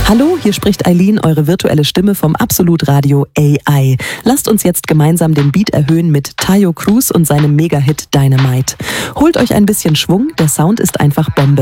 Hallo, hier spricht Eileen, eure virtuelle Stimme vom Absolut Radio AI. Lasst uns jetzt gemeinsam den Beat erhöhen mit Taio Cruz und seinem Mega-Hit Dynamite. Holt euch ein bisschen Schwung, der Sound ist einfach Bombe.